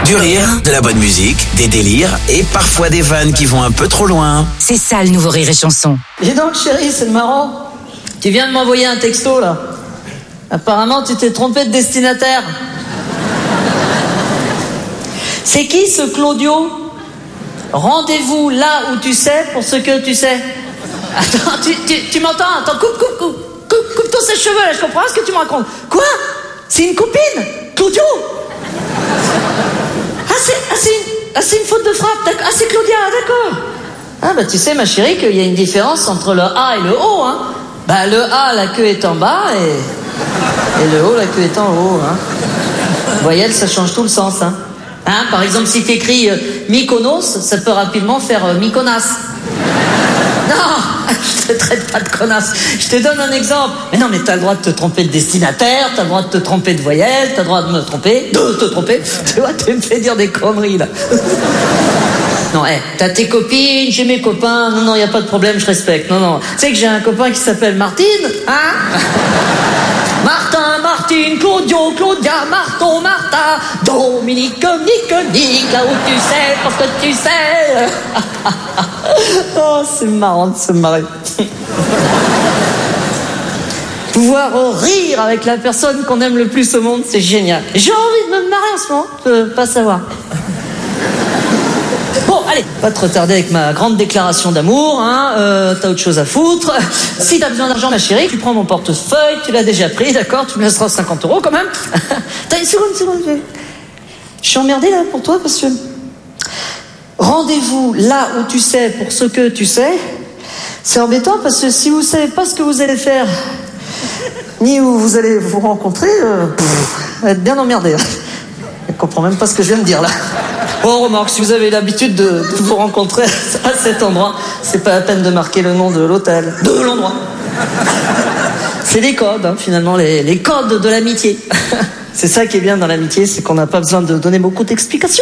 Du rire, de la bonne musique, des délires et parfois des vannes qui vont un peu trop loin. C'est ça le nouveau Rire et Chanson. Dis donc chérie, c'est marrant. Tu viens de m'envoyer un texto là. Apparemment tu t'es trompé de destinataire. C'est qui ce Claudio? Rendez-vous là où tu sais pour ce que tu sais. Attends, tu m'entends? Attends, coupe tous ses cheveux là, je comprends pas ce que tu me racontes. Quoi? C'est une copine? Claudio? C'est une faute de frappe, d'accord. Ah, c'est Claudia, d'accord. Ah, bah tu sais, ma chérie, qu'il y a une différence entre le A et le O, hein. Bah, le A, la queue est en bas, et le O, la queue est en haut, hein. Voyelle, ça change tout le sens, hein. Hein, par exemple, si t'écris Mykonos, ça peut rapidement faire Mykonas. Non, je te traite pas de connasse. Je te donne un exemple. Mais non, mais t'as le droit de te tromper de destinataire, t'as le droit de te tromper de voyelle, t'as le droit de te tromper. Tu vois, tu me fais dire des conneries, là. Non, t'as tes copines, j'ai mes copains. Non, y a pas de problème, je respecte. Non. Tu sais que j'ai un copain qui s'appelle Martine, hein? Martin, Martine, Claudio, Claudia, Marton, Martha, Dominique, Nick, là où tu sais, parce que tu sais. Oh, c'est marrant de se marrer. Pouvoir rire avec la personne qu'on aime le plus au monde, c'est génial. J'ai envie de me marrer en ce moment, je peux pas savoir. Bon, allez, pas te retarder avec ma grande déclaration d'amour, hein, t'as autre chose à foutre. Si t'as besoin d'argent, ma chérie, tu prends mon portefeuille, tu l'as déjà pris, d'accord, tu me laisseras 50 € quand même. T'as une seconde. Je suis emmerdée là pour toi parce que... Rendez-vous là où tu sais pour ce que tu sais. C'est embêtant parce que si vous savez pas ce que vous allez faire, ni où vous allez vous rencontrer, vous allez être bien emmerdé. Je comprends même pas ce que je viens de dire là. Bon, remarque, si vous avez l'habitude de vous rencontrer à cet endroit, c'est pas la peine de marquer le nom de l'hôtel, de l'endroit. C'est des codes, hein, finalement, les codes de l'amitié. C'est ça qui est bien dans l'amitié, c'est qu'on n'a pas besoin de donner beaucoup d'explications.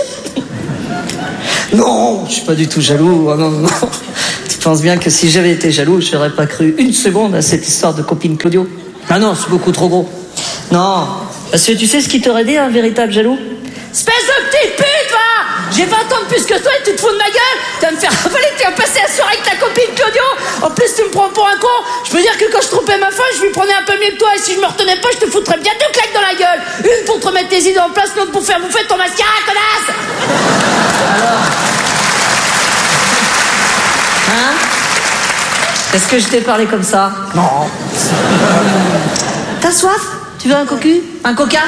Non, je suis pas du tout jaloux. Oh, non. Tu penses bien que si j'avais été jaloux, je n'aurais pas cru une seconde à cette histoire de copine Claudio. Ah non, c'est beaucoup trop gros. Non, parce que tu sais ce qui t'aurait dit un véritable jaloux? Espèce de petite pute, va! J'ai 20 ans de plus que toi et tu te fous de ma gueule! Tu vas me faire avaler, tu vas passer la soirée avec ta copine Claudio! En plus, tu me prends pour un con! Je peux dire que quand je trompais ma femme, je lui prenais un peu mieux que toi, et si je me retenais pas, je te foutrais bien deux claques dans la gueule! Une pour te remettre tes idées en place, l'autre pour faire bouffer ton mascara, connasse! Alors? Hein? Est-ce que je t'ai parlé comme ça? Non. T'as soif? Tu veux un cocu? Un coca?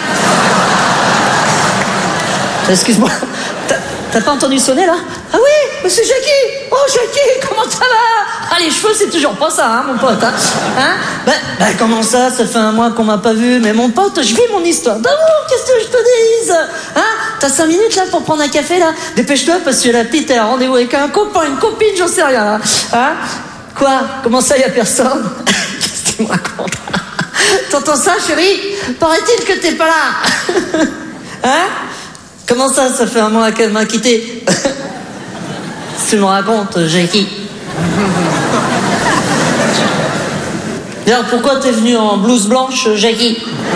Excuse-moi, t'as pas entendu sonner là? Ah oui, mais c'est Jackie! Oh Jackie, comment ça va? Ah les cheveux c'est toujours pas ça, hein mon pote, hein? Ben comment ça? Ça fait un mois qu'on m'a pas vu, mais mon pote, je vis mon histoire d'amour, qu'est-ce que je te dise? Hein? T'as 5 minutes là pour prendre un café là? Dépêche-toi parce que la petite elle a rendez-vous avec un copain, une copine, j'en sais rien là. Hein? Quoi? Comment ça y a personne? Qu'est-ce que tu me racontes? T'entends ça chérie? Paraît-il que t'es pas là? Hein? Comment ça fait un mois qu'elle m'a quitté? Tu me racontes, Jackie. D'ailleurs, pourquoi t'es venu en blouse blanche, Jackie?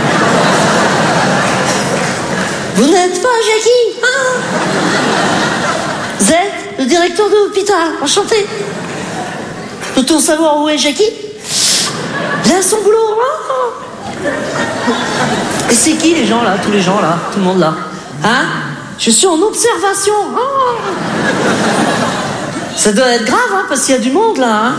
Vous n'êtes pas Jackie? Ah. Vous êtes le directeur de l'hôpital, enchanté. Peut-on savoir où est Jackie? Il a son boulot. Ah. Et c'est qui les gens là? Tous les gens là? Tout le monde là? Hein? Je suis en observation. Oh. Ça doit être grave, hein, parce qu'il y a du monde là. Hein?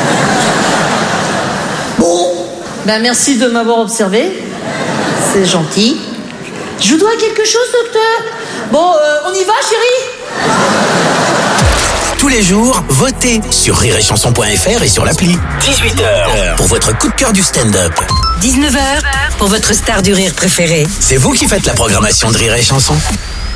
Bon, ben merci de m'avoir observé. C'est gentil. Je vous dois quelque chose, docteur? Bon, on y va, chérie? Tous les jours, votez sur rireetchanson.fr et sur l'appli. 18h pour votre coup de cœur du stand-up. 19h pour votre star du rire préférée. C'est vous qui faites la programmation de Rire et Chanson.